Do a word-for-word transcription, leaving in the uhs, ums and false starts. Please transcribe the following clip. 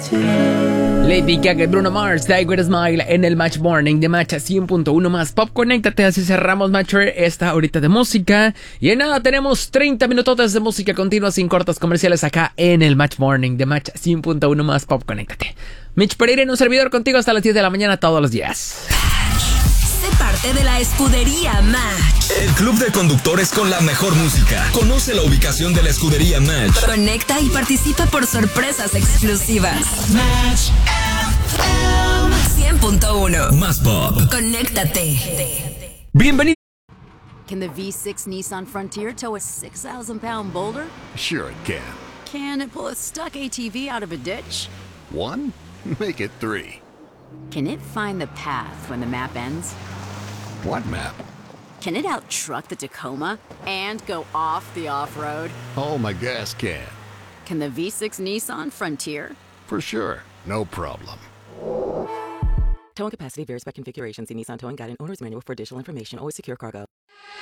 Lady Gaga y Bruno Mars, Die With A Smile en el Match Morning de Match cien punto uno más Pop. Conéctate, así cerramos Matcher esta horita de música. Y en nada, tenemos treinta minutos de música continua sin cortos comerciales acá en el Match Morning de Match cien punto uno más Pop. Conéctate. Mitch Pereira en un servidor contigo hasta las diez de la mañana todos los días. Sé parte de la escudería Match. El club de conductores con la mejor música. Conoce la ubicación de la escudería Match. Conecta y participa por sorpresas exclusivas. Match F M cien punto uno. Más Pop. Conéctate. Bienvenido. Can the V six Nissan Frontier tow a six thousand pound boulder? Sure it can. Can it pull a stuck A T V out of a ditch? One? Make it three. Can it find the path when the map ends? What map? Can it out-truck the Tacoma and go off the off-road? Oh, my gas can. Can the V six Nissan Frontier? For sure. No problem. Towing capacity varies by configuration. See Nissan Towing Guide and Owner's Manual for additional information. Always secure cargo.